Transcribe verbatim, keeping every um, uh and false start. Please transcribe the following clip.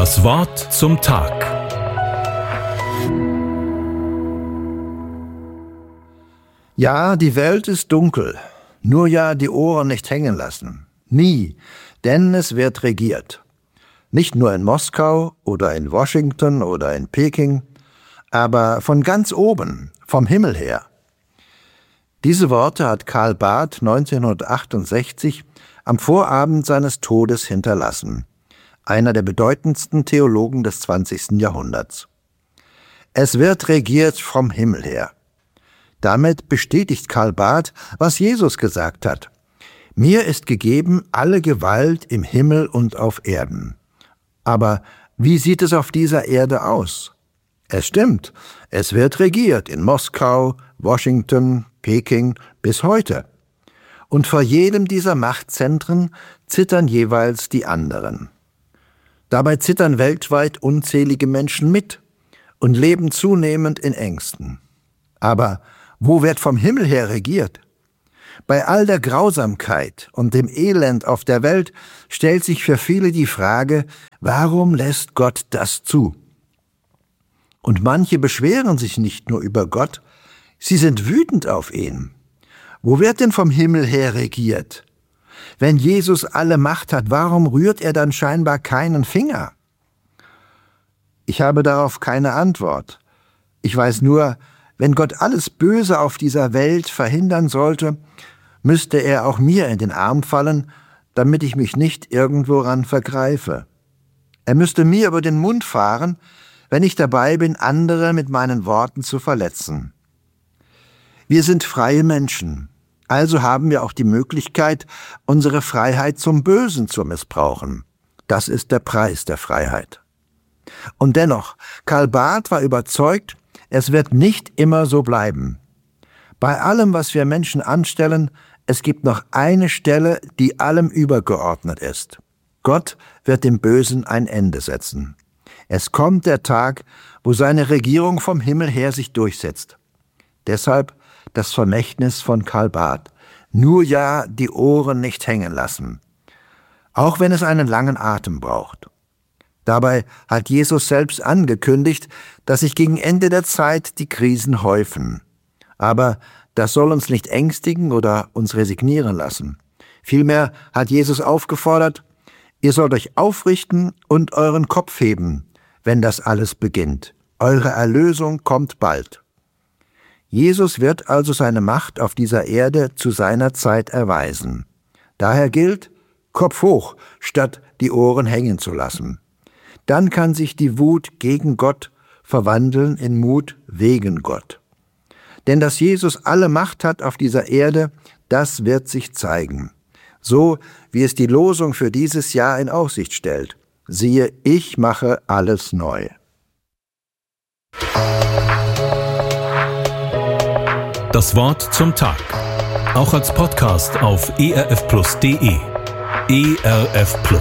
Das Wort zum Tag. Ja, die Welt ist dunkel, nur ja die Ohren nicht hängen lassen. Nie, denn es wird regiert. Nicht nur in Moskau oder in Washington oder in Peking, aber von ganz oben, vom Himmel her. Diese Worte hat Karl Barth neunzehnhundertachtundsechzig am Vorabend seines Todes hinterlassen, einer der bedeutendsten Theologen des zwanzigsten Jahrhunderts. Es wird regiert vom Himmel her. Damit bestätigt Karl Barth, was Jesus gesagt hat: Mir ist gegeben alle Gewalt im Himmel und auf Erden. Aber wie sieht es auf dieser Erde aus? Es stimmt, es wird regiert in Moskau, Washington, Peking bis heute. Und vor jedem dieser Machtzentren zittern jeweils die anderen. Dabei zittern weltweit unzählige Menschen mit und leben zunehmend in Ängsten. Aber wo wird vom Himmel her regiert? Bei all der Grausamkeit und dem Elend auf der Welt stellt sich für viele die Frage, warum lässt Gott das zu? Und manche beschweren sich nicht nur über Gott, sie sind wütend auf ihn. Wo wird denn vom Himmel her regiert? Wenn Jesus alle Macht hat, warum rührt er dann scheinbar keinen Finger? Ich habe darauf keine Antwort. Ich weiß nur, wenn Gott alles Böse auf dieser Welt verhindern sollte, müsste er auch mir in den Arm fallen, damit ich mich nicht irgendworan vergreife. Er müsste mir über den Mund fahren, wenn ich dabei bin, andere mit meinen Worten zu verletzen. Wir sind freie Menschen, also haben wir auch die Möglichkeit, unsere Freiheit zum Bösen zu missbrauchen. Das ist der Preis der Freiheit. Und dennoch, Karl Barth war überzeugt, es wird nicht immer so bleiben. Bei allem, was wir Menschen anstellen, es gibt noch eine Stelle, die allem übergeordnet ist. Gott wird dem Bösen ein Ende setzen. Es kommt der Tag, wo seine Regierung vom Himmel her sich durchsetzt. Deshalb das Vermächtnis von Karl Barth: Nur ja die Ohren nicht hängen lassen, auch wenn es einen langen Atem braucht. Dabei hat Jesus selbst angekündigt, dass sich gegen Ende der Zeit die Krisen häufen. Aber das soll uns nicht ängstigen oder uns resignieren lassen. Vielmehr hat Jesus aufgefordert: Ihr sollt euch aufrichten und euren Kopf heben, wenn das alles beginnt. Eure Erlösung kommt bald. Jesus wird also seine Macht auf dieser Erde zu seiner Zeit erweisen. Daher gilt: Kopf hoch, statt die Ohren hängen zu lassen. Dann kann sich die Wut gegen Gott verwandeln in Mut wegen Gott. Denn dass Jesus alle Macht hat auf dieser Erde, das wird sich zeigen. So wie es die Losung für dieses Jahr in Aussicht stellt: Siehe, ich mache alles neu. Das Wort zum Tag. Auch als Podcast auf e r f plus punkt d e. E R F Plus.